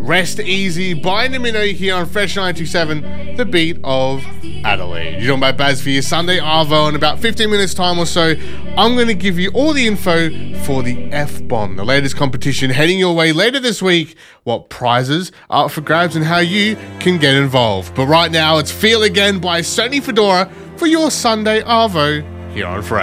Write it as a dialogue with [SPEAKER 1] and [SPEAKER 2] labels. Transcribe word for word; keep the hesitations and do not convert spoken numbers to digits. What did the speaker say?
[SPEAKER 1] Rest easy, Bindamino here on Fresh ninety-two point seven, the beat of Adelaide. You're talking about Baz for your Sunday Arvo. In about fifteen minutes time or so, I'm going to give you all the info for the F-Bomb, the latest competition heading your way later this week, what prizes are up for grabs and how you can get involved. But right now, it's Feel Again by Sony Fedora for your Sunday Arvo here on Fresh.